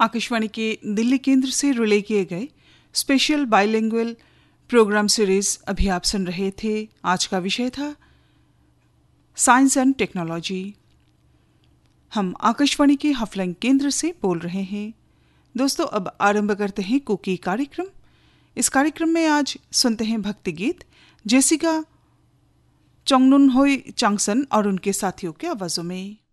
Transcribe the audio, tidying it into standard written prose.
आकाशवाणी के दिल्ली केंद्र से रिले किए गए स्पेशल बाइलिंगुअल प्रोग्राम सीरीज अभी आप सुन रहे थे। आज का विषय था साइंस एंड टेक्नोलॉजी। हम आकाशवाणी के हफलिंग केंद्र से बोल रहे हैं। दोस्तों, अब आरंभ करते हैं कुकी कार्यक्रम। इस कार्यक्रम में आज सुनते हैं भक्ति गीत जेसिका चोंगनुनहोई चांगसन और उनके साथियों के आवाजों में।